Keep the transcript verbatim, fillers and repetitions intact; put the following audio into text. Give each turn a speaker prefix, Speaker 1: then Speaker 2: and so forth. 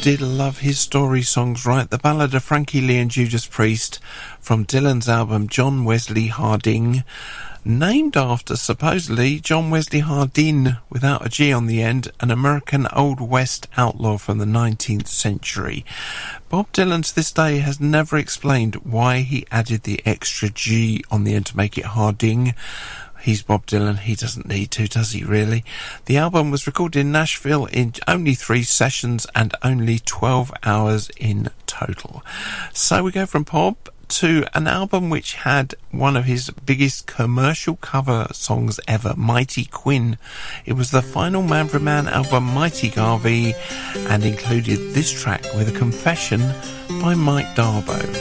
Speaker 1: did love his story songs, right? The Ballad of Frankie Lee and Judas Priest from Dylan's album John Wesley Harding, named after, supposedly, John Wesley Hardin, without a G on the end, an American Old West outlaw from the nineteenth century. Bob Dylan to this day has never explained why he added the extra G on the end to make it Harding. He's Bob Dylan, he doesn't need to, does he really? The album was recorded in Nashville in only three sessions and only twelve hours in total. So we go from pop to an album which had one of his biggest commercial cover songs ever, Mighty Quinn. It was the final Manfred Mann album, Mighty Garvey, and included this track with a confession by Mike Darbo.